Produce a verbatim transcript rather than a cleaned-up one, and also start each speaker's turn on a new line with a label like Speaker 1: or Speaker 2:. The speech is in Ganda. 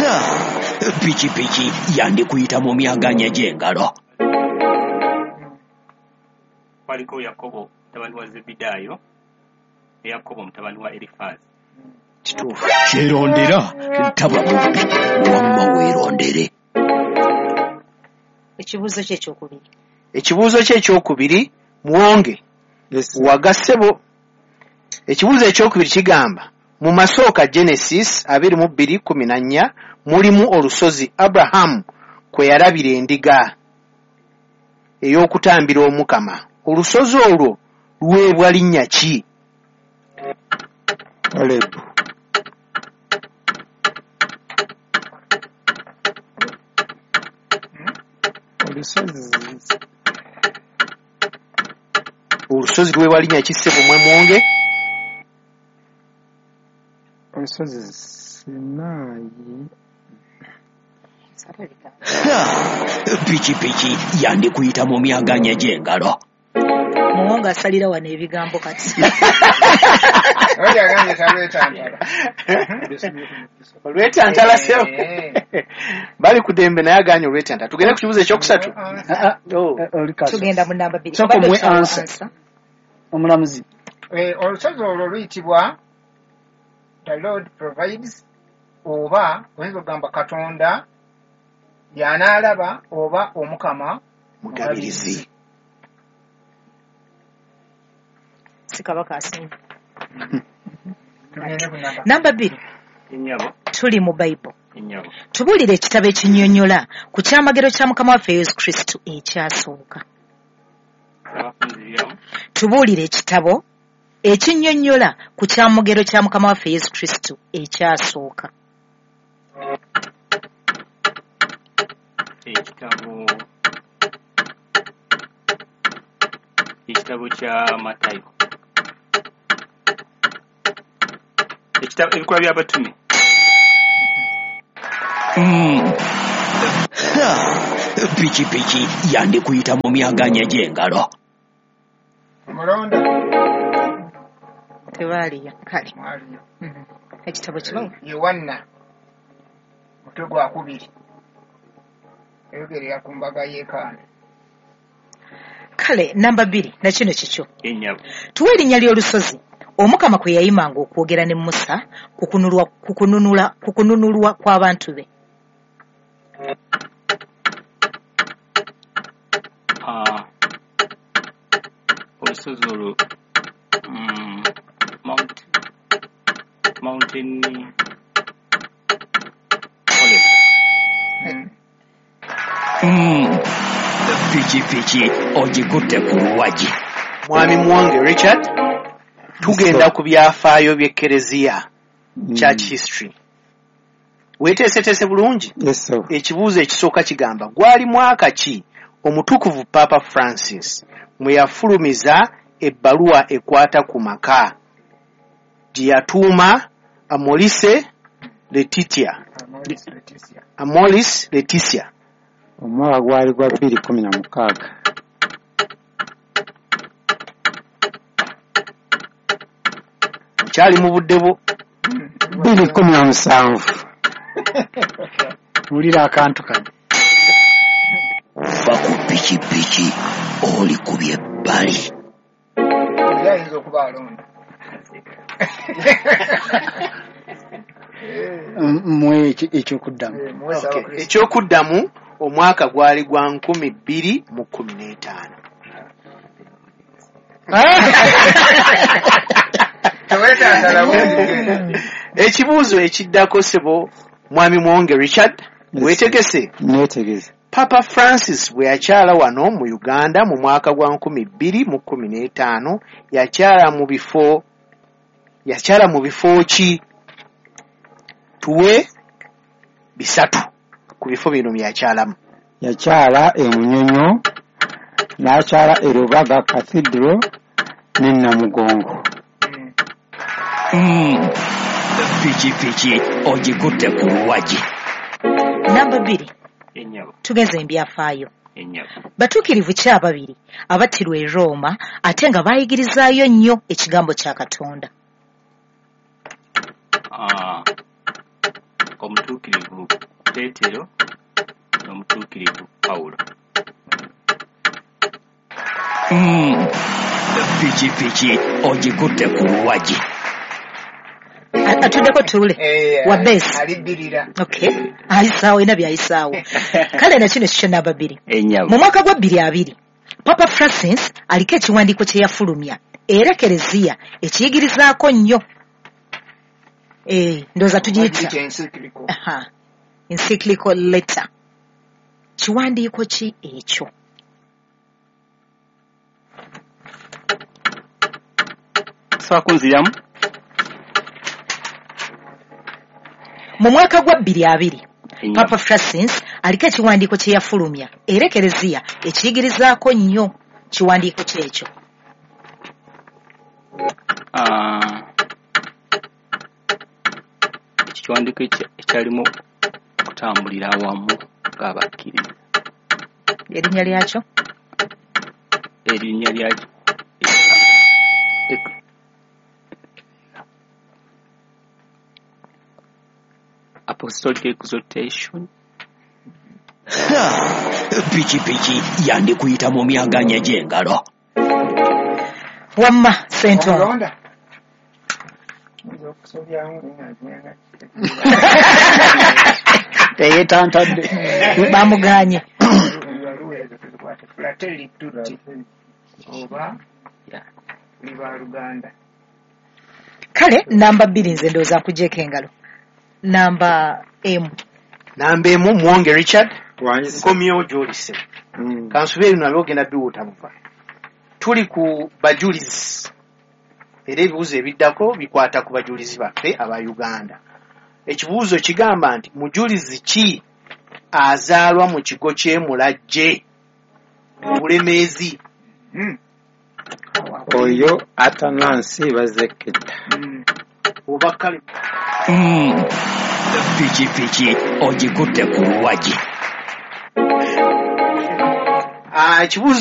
Speaker 1: Piki piki yandikuyita mu myaganya gy'engalo.
Speaker 2: Waliko Yakobo mutabani wa Zebidayo ne Yakobo mutabani wa Elifazi.
Speaker 1: Kituufu. Kyerondera taba mubbi wamma weerondere.
Speaker 3: Ekibuuzo kye ekyokubiri.
Speaker 4: Ekibuuzo kye ekyokubiri Muwonge.
Speaker 5: Yes.
Speaker 4: Wagassebo. Ekibuuzo ekyokubiri kigamba mu Masooka Genesis abiri mu bbiri kumi na nnya mulimu olusozi Abraham kwe yalabira endiga ey'okutambira Omukama. Olusozi olwo luweebwa linnya ki?
Speaker 5: Olebu. Olusozi.
Speaker 4: Olusozi luweebwa linnya ki ssebo mwe Muwonge?
Speaker 5: Olusozi Sinaayi.
Speaker 1: Piki piki yandikuyita mu myaganya gy'engalo.
Speaker 3: Muwonge asalira wano ebigambo kati.
Speaker 4: Olwetantala sebo. Bali ku ddembe naye aganye olwetantala. Tugende ku kibuuzo ekyokusatu.
Speaker 3: Tugenda mu namba bbiri.
Speaker 5: Soko mwe ansa. Omulamuzi.
Speaker 6: Olusozi olwo luyitibwa The Lord Provides, oba oyinza okugamba Katonda y'anaalaba, oba Omukama
Speaker 4: Mugabirizi.
Speaker 3: Si Kabaka asinga. Namba bbiri.
Speaker 2: Ennyabo.
Speaker 3: Tuli mu Bayibuli.
Speaker 2: Ennyabo.
Speaker 3: Tubuulire ekitabo ekinnyonnyola ku kyamagero kya Mukama waffe Yesu Kristo ekyasooka.
Speaker 2: Abafunzibyamu.
Speaker 3: Tubuulire ekitabo ekinnyonnyola ku kyamagero kya Mukama waffe Yesu Kristo ekyasooka.
Speaker 2: Ekitabo ekitabo kya Matayo. Ekitabo ebikola by'Abatume.
Speaker 1: Piki piki yandikuyita mu myaganya gy'engalo.
Speaker 6: Mulonda.
Speaker 3: Tebaaliya kale.
Speaker 6: Mwaliyo.
Speaker 3: Ekitabo kino
Speaker 6: Yowanna. Mutwe gwa kubiri. Eyogerera ku mbaga y'ekaana.
Speaker 3: kale namba bbiri na kino kikyo.
Speaker 2: Ennyabo.
Speaker 3: Tuwe erinnya ly'olusozi Omukama kwe yayimanga okwogera ne Musa kukunulwa kukununula kukununulwa kw'abantu be.
Speaker 2: Ah. Olusozi olwo mm, Mount Mountain Olive.
Speaker 1: Mm. Piki piki ogikutte ku luwagi.
Speaker 4: Mwami Muwonge Richard, tugenda ku byafaayo by'Ekereziya, church history. Weeteeseteese bulungi?
Speaker 5: Yes, sir.
Speaker 4: Ekibuuzo ekisooka kigamba gwali mwaka ki omutukuvu Papa Francis mwe yafulumiza ebbaluwa ekwata ku maka gye yatuuma Amoris Laetitia. Amoris Laetitia.
Speaker 5: Omwaka gwali gwa bbiri kumi na mukaaga.
Speaker 4: Kyali mu budde bwo
Speaker 5: bbiri kumi na musanvu. Wulira akantu kano.
Speaker 1: Va ku pikipiki oli ku byebbali.
Speaker 6: Yayinza okuba alonda.
Speaker 5: Mwe ekyokuddamu.
Speaker 4: ekyokuddamu omwaka gwali gwa nkumi bbiri mu kkumi n'etaano. Ekibuuzo ekiddako ssebo Mwami Muwonge Richard, weetegese?
Speaker 5: Neetegese.
Speaker 4: Papa Francis bwe yakyala wano mu Uganda mu mwaka gwa nkumi bbiri mu kkumi n'etaano yakyala mu bifo yakyala mu bifo ki? Tuwe bisatu ku bifo bino byakyalamu.
Speaker 5: Yakyala e Munyonyo, n'akyala e Rubaga Cathedral ne Namugongo.
Speaker 1: Mm. Piki piki ogikutte ku luwagi.
Speaker 3: Namba bbiri.
Speaker 2: Ennyabo.
Speaker 3: Tugeze mbyafaayo.
Speaker 2: Ennyabo.
Speaker 3: Batuukirivu ki ababiri abattirwa e Roma ate nga baayigirizaayo nnyo ekigambo kya Katonda?
Speaker 2: Ah. omutuukirivu Peetero n'omutuukirivu Pawulo.
Speaker 1: Mm. Pikipiki ogikutte ku luwagi.
Speaker 3: Atuddeko tuule
Speaker 6: Eh,
Speaker 3: wa base.
Speaker 6: aliddirira.
Speaker 3: Okay. Ayisaawo ina byayisaawo. Kale na kino kikyo namba bbiri.
Speaker 2: Ennyabo.
Speaker 3: Mu mwaka gwa bbiri abiri Papa Francis aliko ekiwandiiko kye yafulumya era Kereziya ekiyigirizaako nnyo. Eh, ndowooza tugiyita.
Speaker 6: Wagiyita encyclical.
Speaker 3: Aha. Encyclical letter. Kiwandiiko ki ekyo?
Speaker 2: Sobola kunziramu?
Speaker 3: Mu mwaka gwa bbiri abiri
Speaker 2: Ennyabo.
Speaker 3: Papa Francis aliko ekiwandiiko kye yafulumya era Kereziya ekiyigirizaako nnyo. Kiwandiiko ki ekyo?
Speaker 2: Ah, ekiwandiiko ekya- ekyalimu okutambulira awamu ng'abakkiriza.
Speaker 3: Erinnya lyakyo?
Speaker 2: Erinnya lyakyo Apostolic Exhortation.
Speaker 1: Pikipiki yandikuyita mu myaganya gy'engalo.
Speaker 3: Wamma Sento.
Speaker 6: Omulonda. Oyinza okusobyamu ng'agyanga.
Speaker 5: Teyeetantadde.
Speaker 3: Bamuganye.
Speaker 6: Luwezo tuzikwate. Fratelli tutti. Oba liba Luganda.
Speaker 3: Kale namba bbiri nze ndowooza nkugyeko engalo. Namba emu.
Speaker 4: Namba emu Mwonge Richard.
Speaker 5: Wanyiza.
Speaker 4: Nkomyewo gy'olise.
Speaker 5: Mm.
Speaker 4: Kansubeeri nabyo ogenda biwuuta muva. Tuli ku bajulizi. Era ebibuuzo ebiddako bikwata ku bajulizi baffe aba Uganda. Ekibuuzo kigamba nti mujulizi ki azaalwa mu kigo ky'Emulajje Bulemeezi?
Speaker 6: Mm.
Speaker 5: Oyo Atanansi Bazeketa.
Speaker 6: Mm.
Speaker 4: Oba kale
Speaker 1: Mm. Pikipiki ogikutte ku luwagi.
Speaker 4: Ah, ekibuuzo